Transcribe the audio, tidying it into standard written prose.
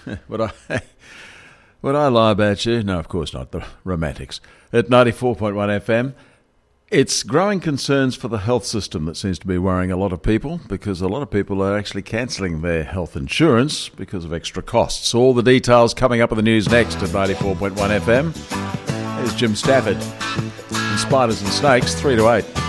Would I, would I lie about you? No, of course not. The romantics. At 94.1 FM, it's growing concerns for the health system that seems to be worrying a lot of people, because a lot of people are actually cancelling their health insurance because of extra costs. All the details coming up in the news next at 94.1 FM. There's Jim Stafford. And Spiders and Snakes, 3 to 8.